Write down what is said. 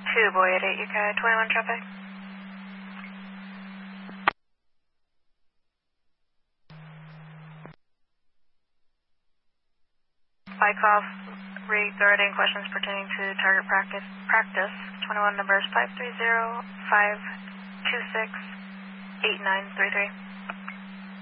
2, Boyd 8 UK, 21 traffic. Bike off regarding questions pertaining to target practice. 21 numbers 530-526-8933.